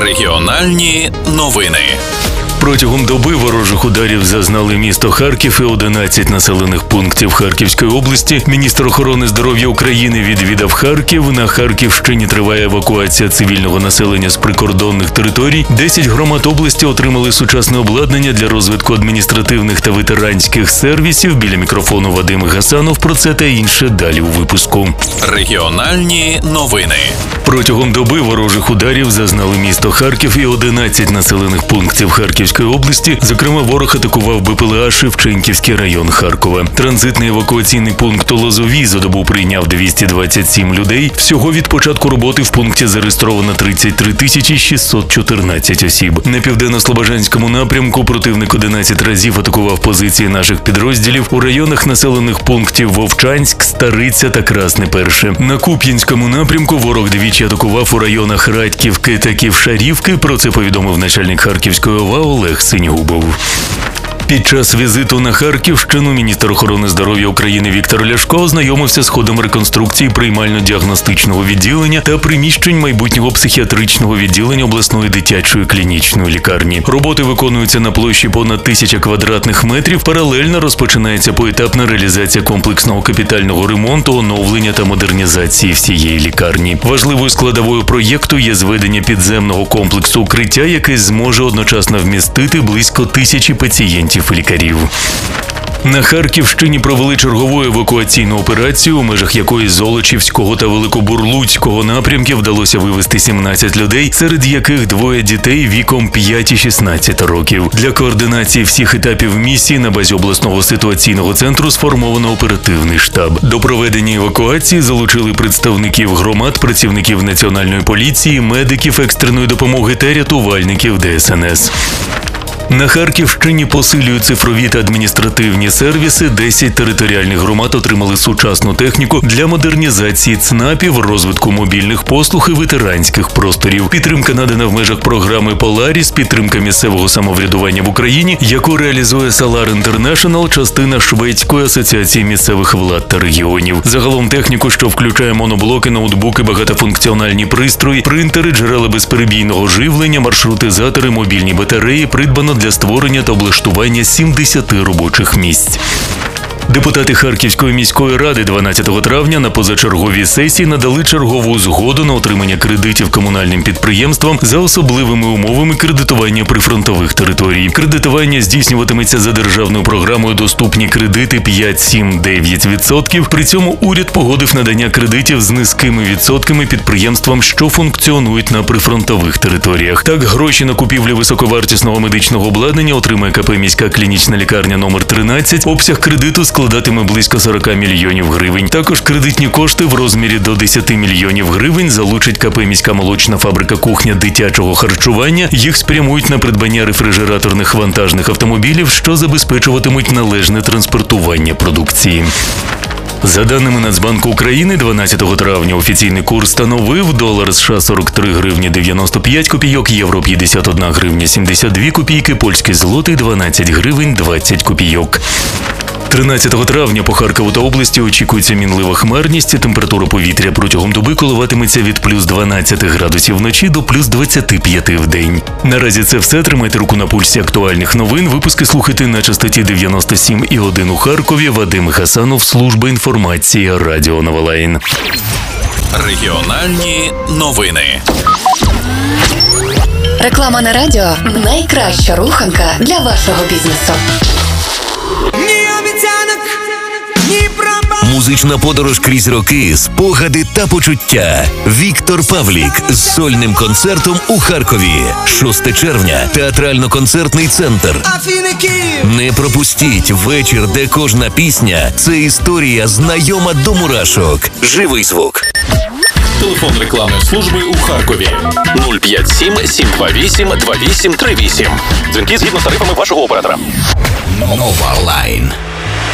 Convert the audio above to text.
Регіональні новини. Протягом доби ворожих ударів зазнали місто Харків і 11 населених пунктів Харківської області. Міністр охорони здоров'я України відвідав Харків. На Харківщині триває евакуація цивільного населення з прикордонних територій. 10 громад області отримали сучасне обладнання для розвитку адміністративних та ветеранських сервісів. Біля мікрофону Вадим Гасанов. Про це та інше далі у випуску. Регіональні новини. Протягом доби ворожих ударів зазнали місто Харків і 11 населених пунктів Харківської області. Зокрема, ворог атакував БПЛА Шевченківський район Харкова. Транзитний евакуаційний пункт у Лозовій за добу прийняв 227 людей. Всього від початку роботи в пункті зареєстровано 33 614 осіб. На південно-слобожанському напрямку противник 11 разів атакував позиції наших підрозділів у районах населених пунктів Вовчанськ, Стариця та Красне Перше. На Куп'янському напрямку ворог двічі атакував у районах Радьківки та Ківшарівки. Про це повідомив начальник Харківської ОВА Олег Синьгубов. Під час візиту на Харківщину міністр охорони здоров'я України Віктор Ляшко ознайомився з ходом реконструкції приймально-діагностичного відділення та приміщень майбутнього психіатричного відділення обласної дитячої клінічної лікарні. Роботи виконуються на площі понад 1000 квадратних метрів. Паралельно розпочинається поетапна реалізація комплексного капітального ремонту, оновлення та модернізації всієї лікарні. Важливою складовою проєкту є зведення підземного комплексу укриття, який зможе одночасно вмістити близько 1000 пацієнтів і лікарів. На Харківщині провели чергову евакуаційну операцію, у межах якої з Золочівського та Великобурлуцького напрямків вдалося вивезти 17 людей, серед яких 2 дітей віком 5 і 16 років. Для координації всіх етапів місії на базі обласного ситуаційного центру сформовано оперативний штаб. До проведення евакуації залучили представників громад, працівників Національної поліції, медиків екстреної допомоги та рятувальників ДСНС. На Харківщині посилюють цифрові та адміністративні сервіси. 10 територіальних громад отримали сучасну техніку для модернізації ЦНАПів, розвитку мобільних послуг і ветеранських просторів. Підтримка надана в межах програми «Поларіс», підтримка місцевого самоврядування в Україні, яку реалізує Solar International, частина Шведської асоціації місцевих влад та регіонів. Загалом техніку, що включає моноблоки, ноутбуки, багатофункціональні пристрої, принтери, джерела безперебійного живлення, маршрутизатори, мобільні батареї, придбано для створення та облаштування 70 робочих місць. Депутати Харківської міської ради 12 травня на позачерговій сесії надали чергову згоду на отримання кредитів комунальним підприємствам за особливими умовами кредитування прифронтових територій. Кредитування здійснюватиметься за державною програмою «Доступні кредити 5-7-9%». При цьому уряд погодив надання кредитів з низькими відсотками підприємствам, що функціонують на прифронтових територіях. Так, гроші на купівлю високовартісного медичного обладнання отримає КП «Міська клінічна лікарня номер 13». Обсяг кредиту складатиме близько 40 мільйонів гривень. Також кредитні кошти в розмірі до 10 мільйонів гривень залучить КП «Міська молочна фабрика кухня дитячого харчування». Їх спрямують на придбання рефрижераторних вантажних автомобілів, що забезпечуватимуть належне транспортування продукції. За даними Нацбанку України, 12 травня офіційний курс становив долар США 43 гривні 95 копійок, євро 51 гривня 72 копійки, польський злотий 12 гривень 20 копійок. 13 травня по Харкову та області очікується мінлива хмарність. Температура повітря протягом доби коливатиметься від плюс 12 градусів вночі до плюс 25 в день. Наразі це все. Тримайте руку на пульсі актуальних новин. Випуски слухайте на частоті 97,1 у Харкові. Вадим Гасанов, служба інформації, Радіо Новолайн. Регіональні новини. Реклама на радіо – найкраща руханка для вашого бізнесу. Музична подорож крізь роки, спогади та почуття. Віктор Павлік з сольним концертом у Харкові. 6 червня. Театрально-концертний центр. Не пропустіть вечір, де кожна пісня – це історія, знайома до мурашок. Живий звук. Телефон рекламної служби у Харкові 057 728 2838. Дзвінки згідно з тарифами вашого оператора. Новолайн.